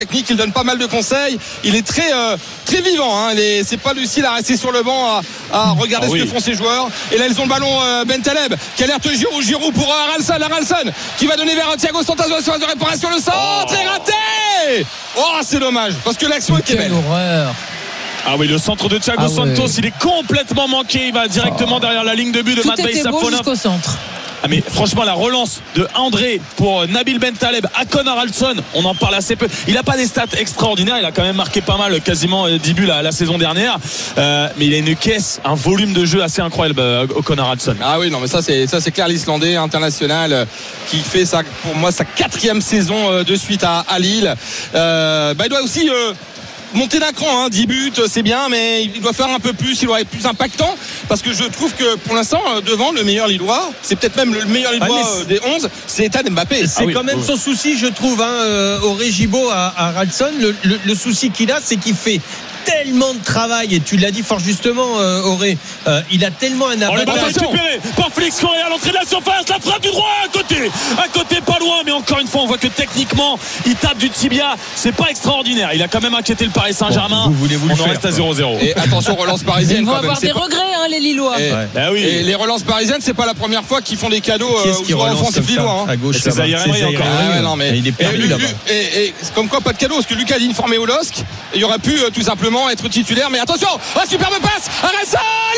technique, il donne pas mal de conseils, il est très vivant, hein. C'est pas Lucille à rester sur le banc à regarder ce que font ses joueurs. Et là ils ont le ballon, Bentaleb qui alerte Giroud pour Haralson qui va donner vers Thiago Santos sur la phase de réparation, le centre est raté. C'est dommage parce que l'action était belle. Horreur. Ah oui, le centre de Thiago Santos, il est complètement manqué, il va directement derrière la ligne de but de Matvei Safonov. Jusqu'au centre. Ah mais franchement la relance de André pour Nabil Bentaleb à Con Haralson, on en parle assez peu. Il n'a pas des stats extraordinaires, il a quand même marqué pas mal, quasiment 10 buts la saison dernière, mais il a une caisse, un volume de jeu assez incroyable au Con Haralson. Ah oui, non mais ça c'est clair, l'Islandais international qui fait pour moi sa 4e saison de suite à Lille. Il doit aussi monter d'un cran, 10 buts c'est bien, mais il doit faire un peu plus, il doit être plus impactant, parce que je trouve que pour l'instant devant le meilleur Lillois, c'est peut-être même le meilleur Lillois des 11, c'est Ethan Mbappé. C'est quand même son souci, je trouve, au Régibo à Haralson. Le souci qu'il a, c'est qu'il fait tellement de travail, et tu l'as dit fort justement, Auré, il a tellement un avantage. On est récupéré par Félix Correa à l'entrée de la surface, la frappe du droit à côté pas loin, mais encore une fois on voit que techniquement il tape du tibia, c'est pas extraordinaire, il a quand même inquiété le Paris Saint-Germain. On en reste à 0-0. Et attention, relance parisienne. Ils vont quand même, avoir des regrets, les Lillois. Et les relances parisiennes, c'est pas la première fois qu'ils font des cadeaux aux joueurs offensifs lillois, à gauche, c'est Zaïre Emery encore. Non, mais il est perdu là-bas. Et c'est comme quoi pas de cadeau, parce que Lucas Digne formé au LOSC, il aurait pu tout simplement être titulaire, mais attention, superbe passe, Haralson,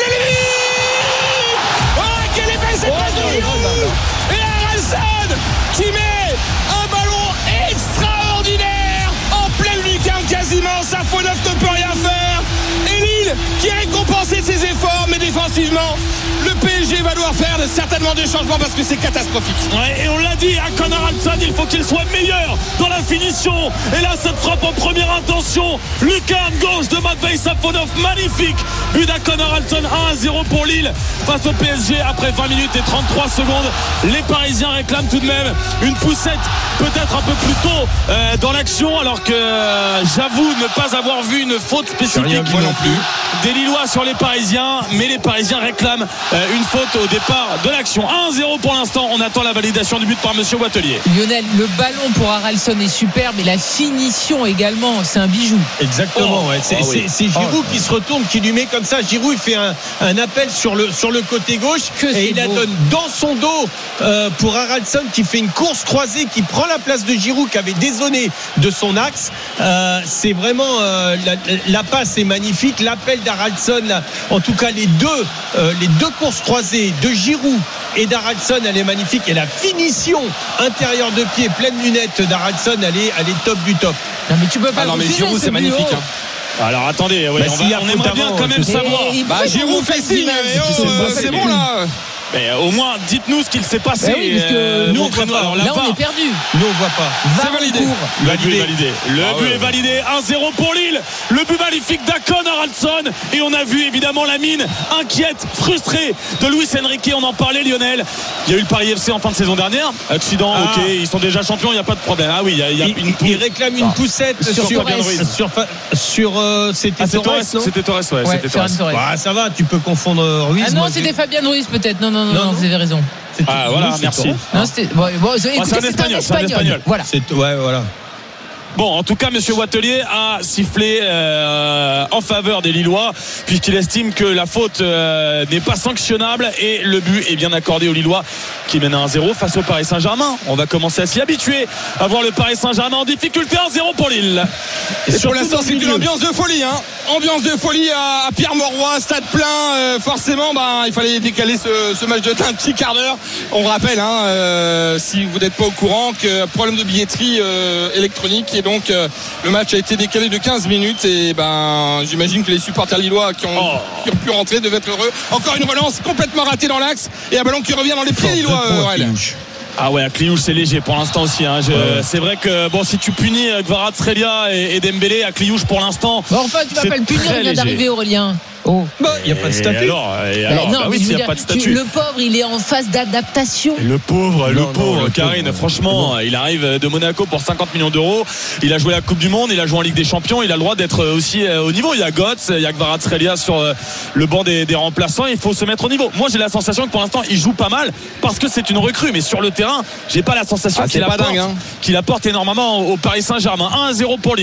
quelle est belle cette passe de Giroud, et Haralson qui met un ballon extraordinaire en pleine lucarne quasiment, Safonov ne peut rien faire, et Lille qui est récompensé de ses efforts, mais défensivement le PSG va devoir faire certainement des changements parce que c'est catastrophique. Et on l'a dit, à Con Haralson, il faut qu'il soit meilleur dans la finition. Et là, cette frappe en première intention, lucarne gauche de Matvei Safonov, magnifique. But d'Akon Haralson, 1-0 pour Lille face au PSG après 20 minutes et 33 secondes. Les Parisiens réclament tout de même une poussette peut-être un peu plus tôt dans l'action, alors que j'avoue ne pas avoir vu une faute spécifique des Lillois sur les Parisiens, mais les Parisiens réclament une faute au départ de l'action. 1-0 pour l'instant, on attend la validation du but par monsieur Boitelier. Lionel, le ballon pour Haralson est superbe et la finition également, c'est un bijou. Exactement, c'est Giroud qui se retourne, qui lui met comme ça. Giroud il fait un appel sur le côté gauche et il la donne dans son dos pour Haralson qui fait une course croisée, qui prend la place de Giroud qui avait dézonné de son axe. C'est vraiment la passe est magnifique, l'appel d'Haralson, en tout cas les deux courses croisées de Giroud et d'Haralson, elle est magnifique, et la finition intérieure de pied pleine lunette d'Haralson, elle est top du top. Non mais tu peux pas mais Giroud c'est magnifique, Alors attendez, on aimerait bien quand même savoir. Giroud fait signe, c'est bon là. Mais au moins, dites-nous ce qu'il s'est passé. Nous, on voit pas. Là, on est perdu. Nous, on voit pas. C'est validé. Le but est validé. Le but est validé. 1-0 pour Lille. Le but magnifique d'Akon Haralson. Et on a vu évidemment la mine inquiète, frustrée de Luis Enrique. On en parlait, Lionel. Il y a eu le Paris FC en fin de saison dernière. Accident, ok, ils sont déjà champions, il n'y a pas de problème. Ah oui, il réclame une poussette sur c'était Torres, non ? C'était Torres, c'était Torres. Ça va, tu peux confondre Ruiz. Ah non, c'était Fabien Ruiz peut-être. Non, vous avez raison. Voilà, merci. Non, c'était c'est un Espagnol. Voilà. Voilà. Bon, en tout cas, monsieur Boitelier a sifflé en faveur des Lillois, puisqu'il estime que la faute n'est pas sanctionnable, et le but est bien accordé aux Lillois qui mènent à 1-0 face au Paris Saint-Germain. On va commencer à s'y habituer à voir le Paris Saint-Germain en difficulté. 1-0 pour Lille. Et pour l'instant, c'est une ambiance de folie, ambiance de folie à Pierre-Mauroy, stade plein. Forcément, il fallait décaler ce match d'un petit quart d'heure. On rappelle, si vous n'êtes pas au courant, que problème de billetterie électronique, et donc le match a été décalé de 15 minutes, et j'imagine que les supporters lillois qui ont pu rentrer devaient être heureux. Encore une relance complètement ratée dans l'axe, et un ballon qui revient dans les pieds lillois. Ah ouais, à Kliouche c'est léger pour l'instant aussi. C'est vrai que si tu punis Kvaratskhelia et Dembélé, à Kliouche pour l'instant. Enfin, tu vas pas le punir, il vient d'arriver, Aurélien. Il n'y a pas de statut. Alors, non, oui, s'il n'y a pas de statut. Le pauvre, il est en phase d'adaptation. Le pauvre, Karine, franchement, il arrive de Monaco pour 50 millions d'euros. Il a joué la Coupe du Monde, il a joué en Ligue des Champions, il a le droit d'être aussi au niveau. Il y a Götze, il y a Kvaratskhelia sur le banc des remplaçants. Il faut se mettre au niveau. Moi, j'ai la sensation que pour l'instant, il joue pas mal parce que c'est une recrue. Mais sur le terrain, j'ai pas la sensation qu'il apporte énormément au Paris Saint-Germain. 1-0 pour